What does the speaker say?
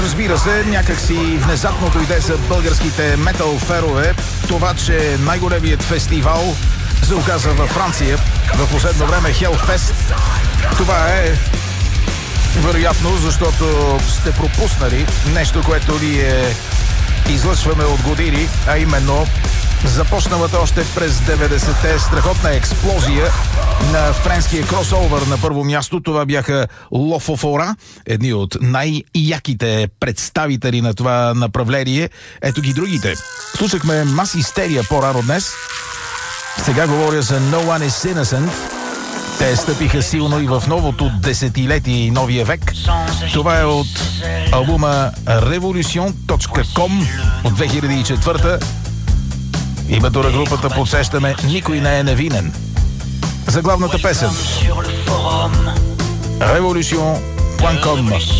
Разбира се, някакси внезапно дойде за българските метал ферове това, че най-големият фестивал се оказа във Франция в последно време Hellfest. Това е вероятно, защото сте пропуснали нещо, което ние излъчваме от години, а именно започналата още през 90-те страхотна експлозия на френския кросовър. На първо място това бяха Лофофора, едни от най-яките представители на това направление. Ето ги другите. Слушахме Mass Hysteria по-рано днес. Сега говоря за No One is Innocent. Те стъпиха силно и в новото десетилетие и новия век. Това е от албума Revolution.com от 2004. Името на групата подсещаме "Никой не е невинен". За главната песен Revolution.com.